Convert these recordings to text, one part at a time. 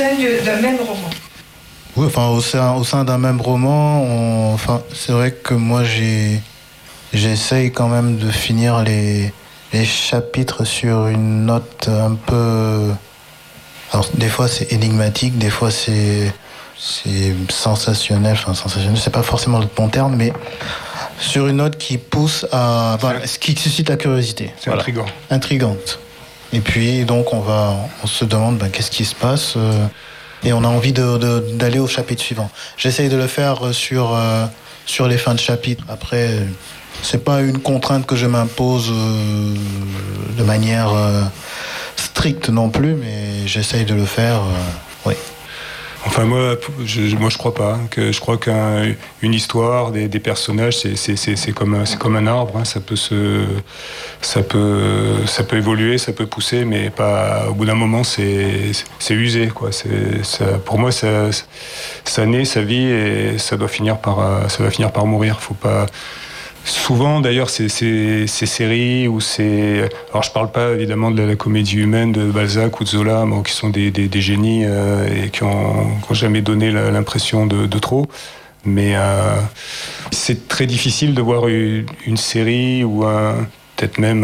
D'un même roman. Oui, enfin, au sein d'un même roman, c'est vrai que moi, j'essaye quand même de finir les chapitres sur une note un peu... Alors, des fois, c'est énigmatique, des fois, c'est sensationnel. Enfin, sensationnel, c'est pas forcément le bon terme, mais sur une note qui pousse à... Voilà, ce qui suscite la curiosité. C'est intriguant. Intrigante. Et puis, donc, on se demande qu'est-ce qui se passe et on a envie d'aller au chapitre suivant. J'essaye de le faire sur les fins de chapitre. Après, c'est pas une contrainte que je m'impose de manière stricte non plus, mais j'essaye de le faire, oui. Enfin, moi, je crois pas. Je crois qu'une histoire, des personnages, c'est comme un arbre. Hein, ça peut évoluer, ça peut pousser, mais pas. Au bout d'un moment, c'est usé, quoi. Pour moi, ça naît, ça vit, et ça va finir par mourir. Faut pas. Souvent, d'ailleurs, ces séries où c'est... Alors, je parle pas, évidemment, de la comédie humaine de Balzac ou de Zola, mais qui sont des génies et qui ont jamais donné l'impression de trop. Mais c'est très difficile de voir une série ou peut-être même,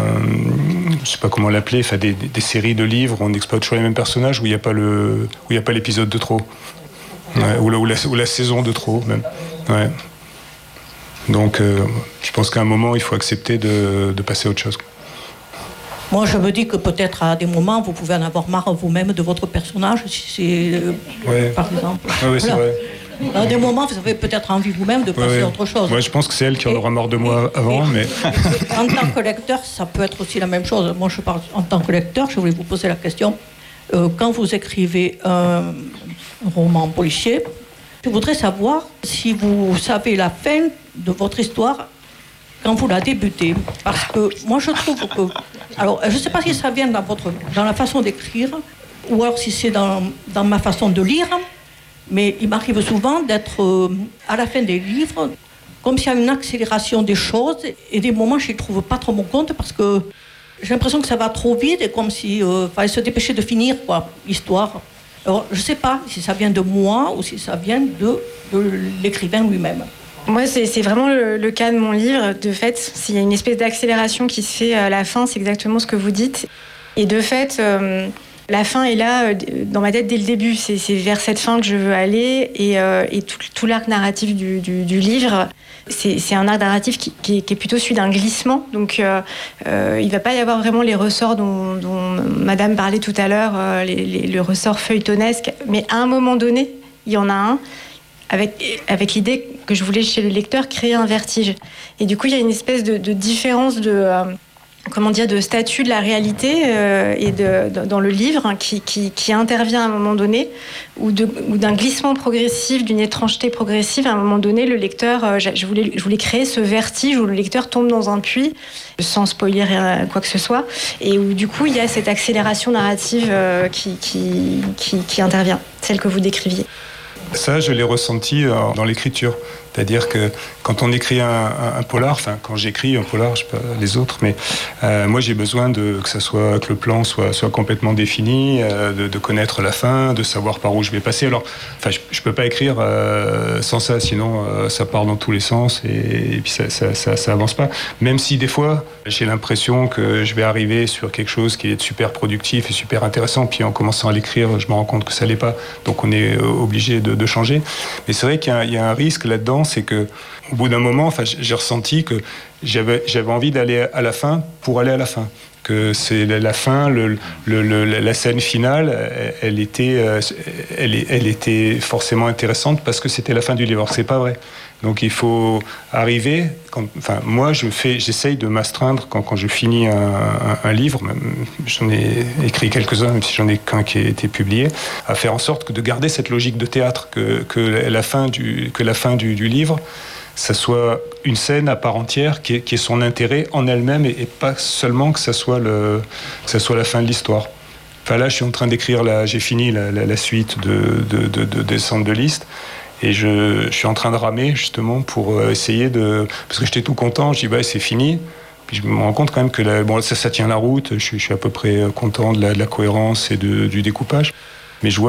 je sais pas comment l'appeler, enfin, des séries de livres où on exploite toujours les mêmes personnages, où il n'y a pas l'épisode de trop. Ouais, ou la saison de trop, même. Ouais. Donc, je pense qu'à un moment, il faut accepter de passer à autre chose. Moi, je me dis que peut-être à des moments, vous pouvez en avoir marre vous-même de votre personnage, si c'est, par exemple. Oui, c'est vrai. À des moments, vous avez peut-être envie vous-même de passer à autre chose. Ouais, je pense que c'est elle qui en aura marre de moi avant, mais... En tant que lecteur, ça peut être aussi la même chose. Moi, je parle en tant que lecteur, je voulais vous poser la question. Quand vous écrivez un roman policier, je voudrais savoir si vous savez la fin de votre histoire quand vous la débutez. Parce que moi, je trouve que... Alors, je ne sais pas si ça vient dans la façon d'écrire ou alors si c'est dans ma façon de lire, mais il m'arrive souvent d'être à la fin des livres comme s'il y a une accélération des choses et des moments, je n'y trouve pas trop mon compte parce que j'ai l'impression que ça va trop vite et comme s'il fallait se dépêcher de finir, l'histoire. Alors, je ne sais pas si ça vient de moi ou si ça vient de l'écrivain lui-même. Moi, c'est vraiment le cas de mon livre. De fait, s'il y a une espèce d'accélération qui se fait à la fin, c'est exactement ce que vous dites. Et de fait, la fin est là dans ma tête dès le début. C'est vers cette fin que je veux aller. Et tout l'arc narratif du livre, c'est un arc narratif qui est plutôt celui d'un glissement. Donc, il ne va pas y avoir vraiment les ressorts dont Madame parlait tout à l'heure, le ressort feuilletonesque. Mais à un moment donné, il y en a un avec l'idée que je voulais chez le lecteur créer un vertige. Et du coup, il y a une espèce de différence de statut de la réalité dans le livre qui intervient à un moment donné, ou d'un glissement progressif, d'une étrangeté progressive. À un moment donné, le lecteur, je voulais créer ce vertige où le lecteur tombe dans un puits, sans spoiler quoi que ce soit, et où du coup, il y a cette accélération narrative qui intervient, celle que vous décriviez. Ça, je l'ai ressenti dans l'écriture. C'est-à-dire que quand on écrit un polar, enfin quand j'écris un polar, je sais pas les autres, mais moi j'ai besoin que le plan soit complètement défini, de connaître la fin, de savoir par où je vais passer. Alors, enfin, je peux pas écrire sans ça, sinon ça part dans tous les sens et puis ça avance pas. Même si des fois j'ai l'impression que je vais arriver sur quelque chose qui est super productif et super intéressant, puis en commençant à l'écrire, je me rends compte que ça l'est pas. Donc on est obligé de changer. Mais c'est vrai qu'il y a un risque là-dedans. C'est que, au bout d'un moment, j'ai ressenti que j'avais envie d'aller à la fin pour aller à la fin. Que c'est la fin, la scène finale, elle était forcément intéressante parce que c'était la fin du livre. Alors, c'est pas vrai. Donc il faut arriver. Moi, j'essaye de m'astreindre quand je finis un livre. J'en ai écrit quelques-uns, même si j'en ai qu'un qui a été publié, à faire en sorte de garder cette logique de théâtre, que la fin du livre, ça soit une scène à part entière qui ait son intérêt en elle-même et pas seulement que ça soit la fin de l'histoire. Enfin là, je suis en train d'écrire j'ai fini la suite de Descente de Liszt. Et je suis en train de ramer justement pour essayer parce que j'étais tout content, je dis c'est fini. Puis je me rends compte quand même que ça tient la route, je suis à peu près content de la cohérence et du découpage. Mais je vois